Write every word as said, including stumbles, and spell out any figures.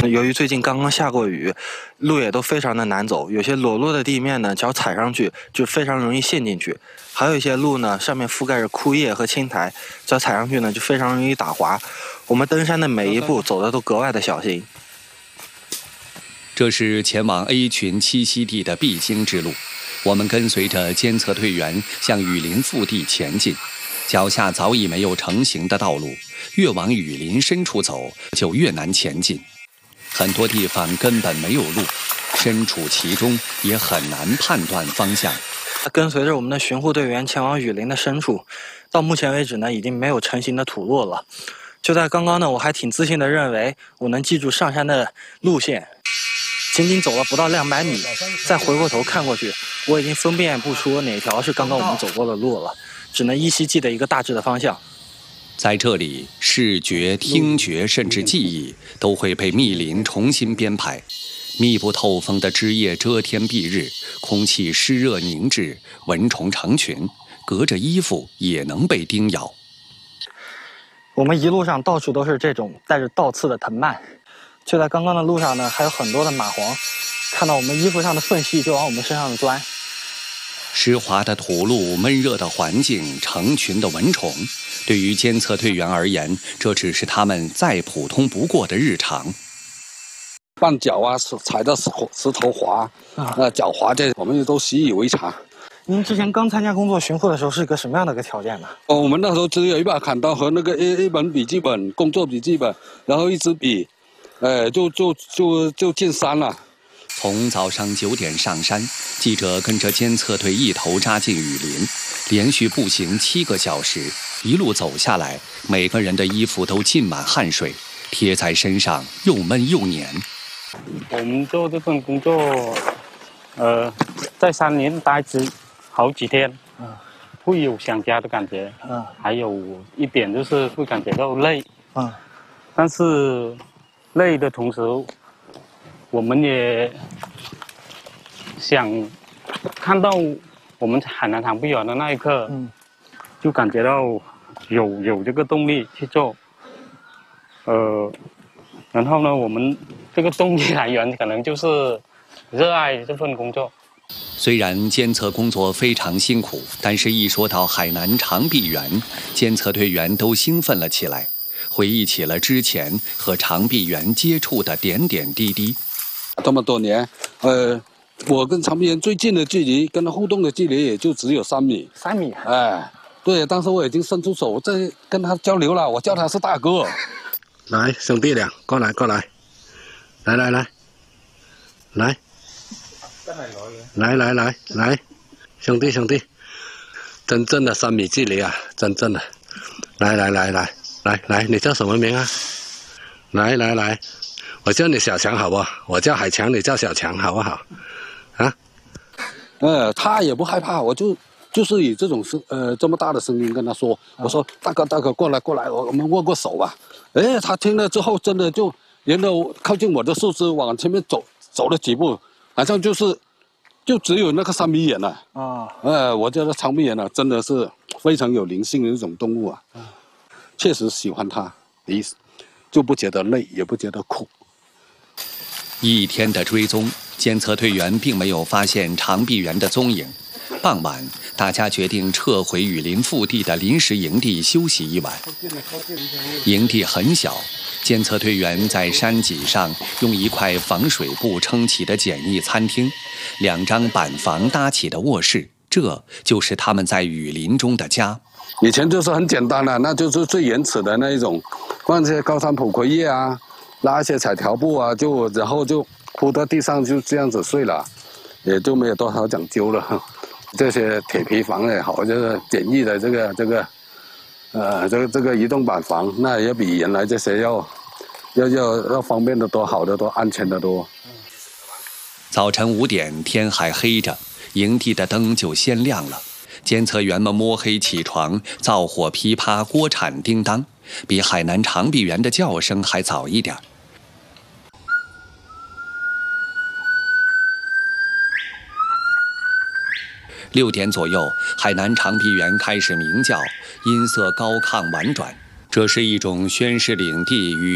由于最近刚刚下过雨，路也都非常的难走，有些裸露的地面呢，脚踩上去就非常容易陷进去；还有一些路呢，上面覆盖着枯叶和青苔，脚踩上去呢就非常容易打滑。我们登山的每一步走的都格外的小心。 这是前往 A 群栖息地的必经之路，我们跟随着监测队员向雨林腹地前进，脚下早已没有成型的道路，越往雨林深处走就越难前进。很多地方根本没有路，身处其中也很难判断方向。 跟随着我们的巡护队员前往雨林的深处，到目前为止呢，已经没有成型的土路了。就在刚刚呢，我还挺自信的认为我能记住上山的路线，仅仅走了不到两百米，再回过头看过去，我已经分辨不出哪条是刚刚我们走过的路了，只能依稀记得一个大致的方向。 在这里，视觉、听觉甚至记忆都会被密林重新编排。密不透风的枝叶遮天蔽日，空气湿热凝滞，蚊虫成群，隔着衣服也能被叮咬。 我们一路上到处都是这种带着倒刺的藤蔓，就在刚刚的路上呢，还有很多的蚂蟥，看到我们衣服上的缝隙就往我们身上钻。 湿滑的土路、闷热的环境、成群的蚊虫，对于监测队员而言，这只是他们再普通不过的日常。 绊脚啊，踩到石石头滑，那脚滑这我们都习以为常。 您之前刚参加工作巡护的时候是一个什么样的一个条件呢？ 哦，我们那时候只有一把砍刀和那个一一本笔记本、工作笔记本，然后一支笔，呃，就就就就进山了。 从早上九点上山，记者跟着监测队一头扎进雨林，连续步行七个小时，一路走下来，每个人的衣服都浸满汗水，贴在身上又闷又黏。 我们做这份工作，呃，在山林待只好几天，嗯，会有想家的感觉，嗯，还有一点就是会感觉到累，嗯，但是累的同时，我们也想看到我们海南长臂猿的那一刻，嗯，就感觉到有有这个动力去做，呃，然后呢，我们这个动力来源可能就是热爱这份工作。 虽然监测工作非常辛苦，但是一说到海南长臂猿，监测队员都兴奋了起来，回忆起了之前和长臂猿接触的点点滴滴。 这么多年，呃，我跟长臂猿最近的距离，跟他互动的距离也就只有三米。 三米？ 哎，对，当时我已经伸出手在跟他交流了，我叫他是大哥。 来，兄弟俩，过来，过来，来来来，来，来来来来，兄弟兄弟，真正的三米距离啊，真正的，来来来来来来，你叫什么名啊？来来来。我叫你小强好不好？我叫海强，你叫小强好不好？啊？ 呃，他也不害怕，我就就是以这种声呃这么大的声音跟他说，我说大哥大哥过来过来，我我们握过手吧。哎，他听了之后真的就沿着靠近我的树枝往前面走走了几步，好像就是就只有那个三米远了啊。呃，我觉得长臂猿呢真的是非常有灵性的一种动物啊，确实喜欢它的意思，就不觉得累，也不觉得苦。 一天的追踪，监测队员并没有发现长臂猿的踪影。傍晚，大家决定撤回雨林腹地的临时营地休息一晚。营地很小，监测队员在山脊上用一块防水布撑起的简易餐厅，两张板房搭起的卧室，这就是他们在雨林中的家。 以前就是很简单的，那就是最原始的那一种，放些高山普葵叶啊，拉一些彩条布啊，就然后就铺在地上，就这样子睡了，也就没有多少讲究了。这些铁皮房也好，就是简易的这个这个，呃，这个这个移动板房，那也比原来这些要要要要方便的多，好的多，安全的多。 早晨五点，天还黑着，营地的灯就先亮了。监测员们摸黑起床，灶火噼啪，锅铲叮当，比海南长臂猿的叫声还早一点。六点左右，海南长臂猿开始鸣叫，音色高亢婉转。这是一种宣示领地与